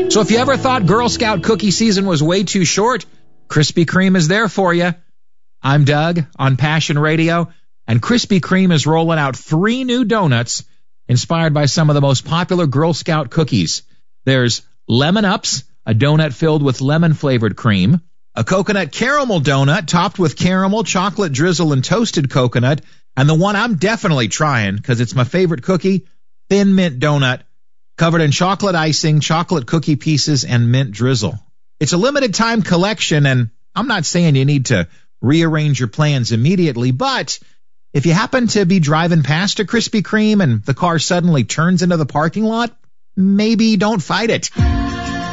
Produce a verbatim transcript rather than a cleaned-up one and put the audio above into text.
So if you ever thought Girl Scout cookie season was way too short, Krispy Kreme is there for you. I'm Doug on Passion Radio, and Krispy Kreme is rolling out three new donuts inspired by some of the most popular Girl Scout cookies. There's Lemon Ups, a donut filled with lemon-flavored cream, a coconut caramel donut topped with caramel, chocolate drizzle, and toasted coconut, and the one I'm definitely trying because it's my favorite cookie, Thin Mint Donut, covered in chocolate icing, chocolate cookie pieces, and mint drizzle. It's a limited time collection, and I'm not saying you need to rearrange your plans immediately, but if you happen to be driving past a Krispy Kreme and the car suddenly turns into the parking lot, maybe don't fight it.